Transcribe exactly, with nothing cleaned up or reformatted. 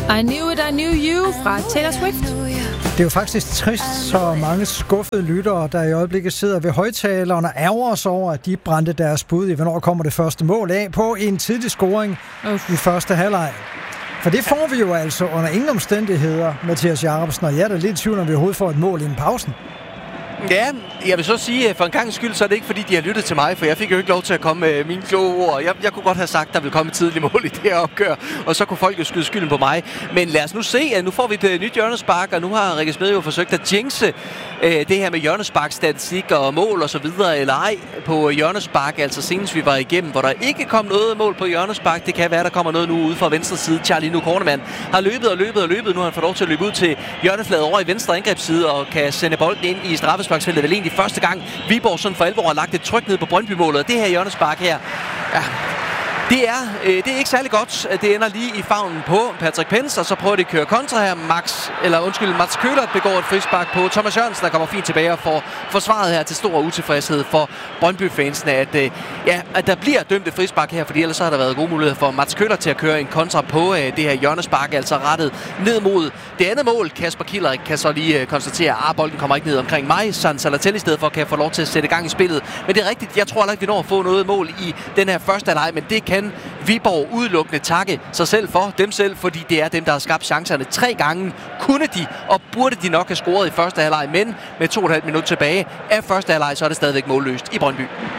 I Knew It, I Knew You fra Taylor Swift. Det er jo faktisk trist, så mange skuffede lyttere, der i øjeblikket sidder ved højtalerne og ærger os over, at de brændte deres bud i, hvornår kommer det første mål af på en tidlig scoring Uff. i første halvleg. For det får vi jo altså under ingen omstændigheder, Mathias Jacobsen, og jeg er da lidt i tvivl, om vi overhovedet får et mål inden pausen. Ja, jeg vil så sige, at for en gang skyld, så er det ikke, fordi de har lyttet til mig, for jeg fik jo ikke lov til at komme med mine kloge ord. Jeg, jeg kunne godt have sagt, at der ville komme et tidligt mål i det her opgør, og så kunne folk jo skyde skylden på mig. Men lad os nu se, at nu får vi et nyt hjørnespark, og nu har Rikke Smed jo forsøgt at jinxe øh, det her med hjørnesparkstatistik og mål og så videre, eller ej, på hjørnespark. Altså senest vi var igennem, hvor der ikke kom noget mål på hjørnespark. Det kan være, der kommer noget nu ude fra venstre side. Charlie Nukornemann har løbet og løbet og løbet. Nu har han fået lov til at løbe ud til hjørnefladet over i venstre angrebsside og kan sende bolden ind i straffesparksfeltet. Vel egentlig første gang Viborg sådan for alvor har lagt et tryk ned på Brøndby-målet. Det her hjørnespark her, ja, det er, øh, det er ikke særlig godt. Det ender lige i favnen på Patrick Pence, og så prøver de at køre kontra her. Max, eller undskyld, Mats Køller begår et frispark på Thomas Jørgensen, der kommer fint tilbage og får forsvaret her til stor utilfredshed for Brøndby-fansene, at, øh, ja, at der bliver dømt et frispark her, fordi ellers så har der været gode muligheder for Mats Køller til at køre en kontra på øh, det her hjørnespark, altså rettet ned mod det andet mål. Kasper Killerik kan så lige øh, konstatere, at bolden kommer ikke ned omkring mig. San Salatelli i stedet for kan få lov til at sætte gang i spillet. Men det er rigtigt, jeg tror heller ikke, vi når at få noget mål i den her første halvleg, men det kan Viborg udelukkende takke sig selv for, dem selv, fordi det er dem, der har skabt chancerne tre gange. Kunne de, og burde de nok have scoret i første halvleg, men med to og et halvt minut tilbage af første halvleg, så er det stadigvæk målløst i Brøndby.